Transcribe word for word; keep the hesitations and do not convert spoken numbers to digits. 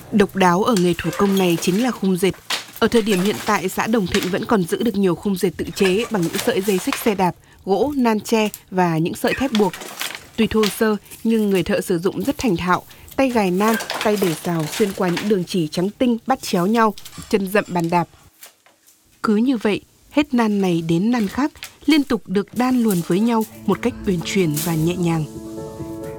Độc đáo ở nghề thủ công này chính là khung dệt. Ở thời điểm hiện tại, xã Đồng Thịnh vẫn còn giữ được nhiều khung dệt tự chế bằng những sợi dây xích xe đạp, gỗ, nan tre và những sợi thép buộc. Tuy thô sơ nhưng người thợ sử dụng rất thành thạo, tay gài nan, tay để rào xuyên qua những đường chỉ trắng tinh bắt chéo nhau, chân dậm bàn đạp. Cứ như vậy, hết nan này đến nan khác, liên tục được đan luồn với nhau một cách uyển chuyển và nhẹ nhàng.